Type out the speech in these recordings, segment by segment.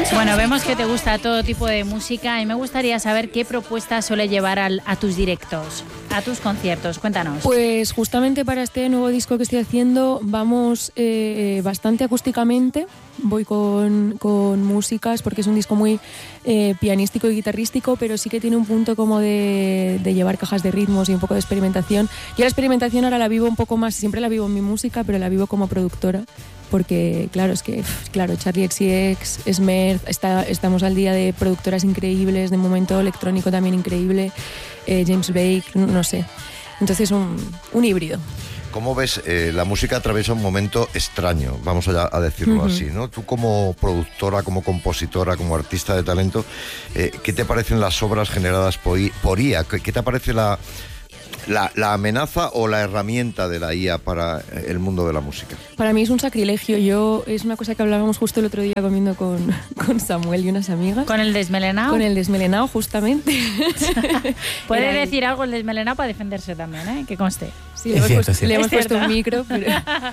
Bueno, vemos que te gusta todo tipo de música y me gustaría saber qué propuestas suele llevar a tus directos, a tus conciertos. Cuéntanos. Pues justamente para este nuevo disco que estoy haciendo vamos bastante acústicamente. Voy con músicas porque es un disco muy pianístico y guitarrístico, pero sí que tiene un punto como de llevar cajas de ritmos y un poco de experimentación. Yo la experimentación ahora la vivo un poco más, siempre la vivo en mi música, pero la vivo como productora. Porque, claro, Charlie XCX, Smurf, estamos al día de productoras increíbles, de momento electrónico también increíble, James Blake, no sé. Entonces, un híbrido. ¿Cómo ves? La música atraviesa un momento extraño, vamos a decirlo así, ¿no? Tú como productora, como compositora, como artista de talento, ¿qué te parecen las obras generadas por IA? ¿Qué te parece la amenaza o la herramienta de la IA para el mundo de la música? Para mí es un sacrilegio. Es una cosa que hablábamos justo el otro día comiendo con Samuel y unas amigas. ¿Con el desmelenado? Con el desmelenado, justamente. Puede decir algo el desmelenado para defenderse también, ¿eh? Que conste. Sí, le hemos puesto un micro, pero...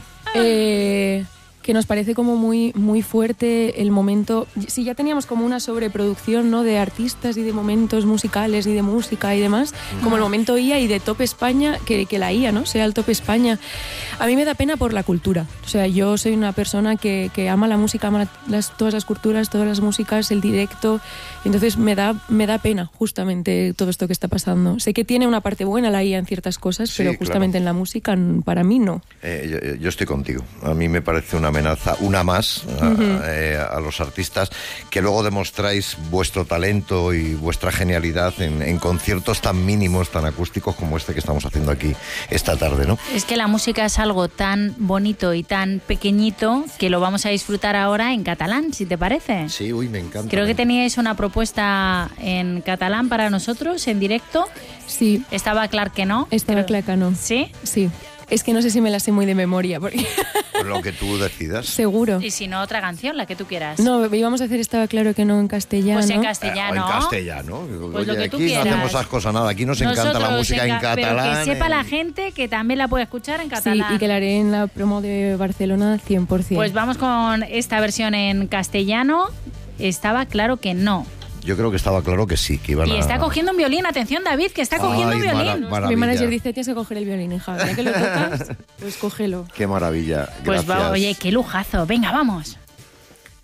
que nos parece como muy, muy fuerte el momento. Sí, ya teníamos como una sobreproducción, ¿no?, de artistas y de momentos musicales y de música y demás, como el momento IA y de Top España, que la IA, ¿no?, sea el Top España. A mí me da pena por la cultura. O sea, yo soy una persona que ama la música, ama todas las culturas, todas las músicas, el directo. Entonces me da pena justamente todo esto que está pasando. Sé que tiene una parte buena la IA en ciertas cosas, sí, pero justamente en la música para mí no. Yo estoy contigo. A mí me parece una amenaza, una más a los artistas, que luego demostráis vuestro talento y vuestra genialidad en conciertos tan mínimos, tan acústicos como este que estamos haciendo aquí esta tarde, ¿no? Es que la música es algo tan bonito y tan pequeñito que lo vamos a disfrutar ahora en catalán, si te parece. Sí, me encanta. Creo que teníais una propuesta en catalán para nosotros, en directo. Sí. Estaba clar que no. Estaba clar que no. ¿Sí? Sí. Es que no sé si me la sé muy de memoria. Porque... Por lo que tú decidas. Seguro. Y si no, otra canción, la que tú quieras. No, íbamos a hacer Estaba claro que no en castellano. Pues en castellano. En castellano. Pues lo que tú aquí quieras. No hacemos esas cosas nada. Aquí nos encanta la música en catalán. Pero que sepa la gente que también la puede escuchar en catalán. Sí, y que la haré en la promo de Barcelona 100%. Pues vamos con esta versión en castellano. Estaba claro que no. Yo creo que estaba claro que sí, que iban a... Y está cogiendo un violín, atención David, que está cogiendo un violín. Mi manager dice, tienes que coger el violín, hija. Ya que lo tocas, pues cógelo. Qué maravilla, pues gracias. Oye, qué lujazo. Venga, vamos.